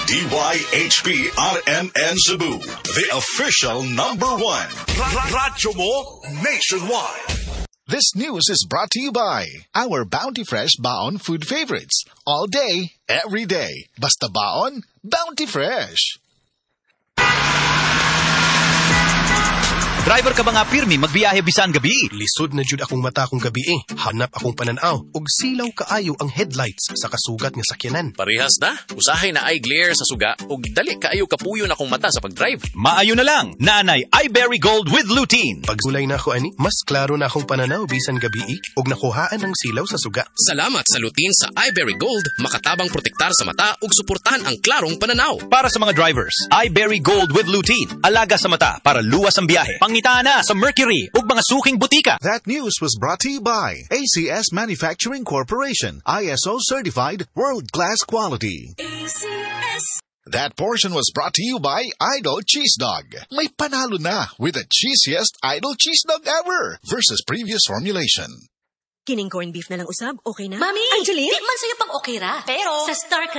DYHP RMN Cebu, the official #1. Radyo mo nationwide. This news is brought to you by our Bounty Fresh Baon food favorites. All day, every day. Basta Baon, Bounty Fresh. Driver ka ba nga pirmi magbiyahe bisan gabi? Lisod na jud akong mata akong gabi Hanap akong pananaw og silaw kaayo ang headlights sa kasugat nga sakyanan. Parehas na. Usahay na ay glare sa suga og dali kaayo kapuyo na akong mata sa pagdrive. Maayo na lang. Naanay iBerry Gold with lutein. Pagsulay na ako ani, mas klaro na akong pananaw bisan gabi og nakuhaan ang silaw sa suga. Salamat sa lutein sa iBerry Gold, makatabang protektar sa mata ug suportahan ang klarong pananaw. Para sa mga drivers, iBerry Gold with lutein. Alaga sa mata para luwas ang biyahe. Pangita na sa Mercury ug mga suking butika. That news was brought to you by ACS Manufacturing Corporation, ISO certified world-class quality. ACS. That portion was brought to you by Idol Cheese Dog. May panalo na with the cheesiest Idol Cheese Dog ever versus previous formulation. Kining corned beef na lang usab, okay na? Mami! Angeline? Di man sa'yo pang okay ra. Pero, sa Star